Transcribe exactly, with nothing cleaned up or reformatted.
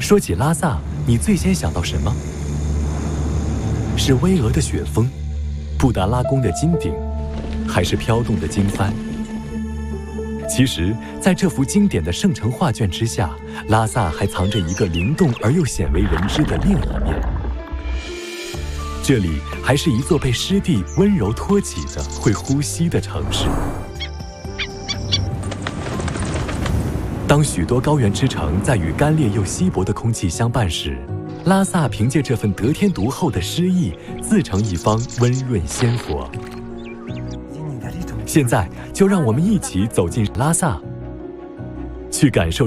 说起拉萨，你最先想到什么？是巍峨的雪峰，布达拉宫的金顶，还是飘动的经幡？其实，在这幅经典的圣城画卷之下，拉萨还藏着一个灵动而又鲜为人知的另一面。这里还是一座被湿地温柔托起的、会呼吸的城市。当许多高原之城在与干裂又稀薄的空气相伴时，拉萨凭借这份得天独厚的诗意，自成一方温润鲜活。现在就让我们一起走进拉萨，去感受